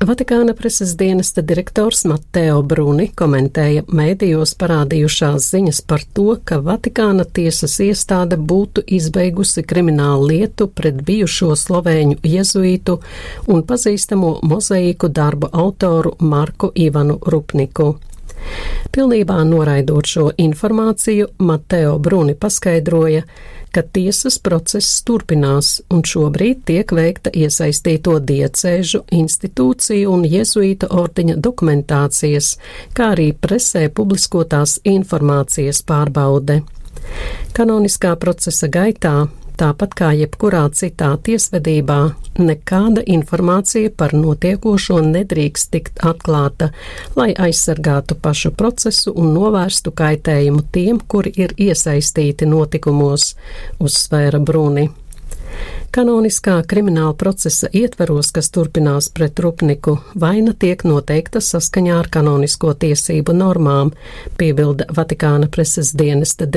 Vatikāna preses dienesta direktors Matteo Bruni komentēja mēdījos parādījušās ziņas par to, ka Vatikāna tiesas iestāde būtu izbeigusi kriminālu lietu pret bijušo slovēņu jezuītu un pazīstamo mozaīku darbu autoru Marku Ivanu Rupniku. Pilnībā noraidot šo informāciju, Matteo Bruni paskaidroja, ka tiesas process turpinās un šobrīd tiek veikta iesaistīto diecēžu, institūciju un jezuīta ordeņa dokumentācijas, kā arī presē publiskotās informācijas pārbaude. Kanoniskā procesa gaitā, tāpat kā jebkurā citā tiesvedībā, nekāda informācija par notiekošo nedrīkst tikt atklāta, lai aizsargātu pašu procesu un novērstu kaitējumu tiem, kuri ir iesaistīti notikumos, uzsvēra Bruni. Kanoniskā krimināla procesa ietveros, kas turpinās pret Rupniku, vaina tiek noteikta saskaņā ar kanonisko tiesību normām, piebilda Vatikāna preses dienesta